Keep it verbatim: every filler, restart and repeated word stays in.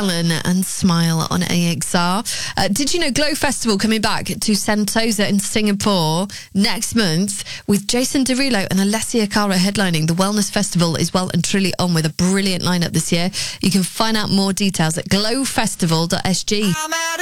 Allen and Smile on A X R. Uh, did you know Glow Festival coming back to Sentosa in Singapore next month with Jason Derulo and Alessia Cara headlining? The Wellness Festival is well and truly on with a brilliant lineup this year. You can find out more details at glow festival dot s g.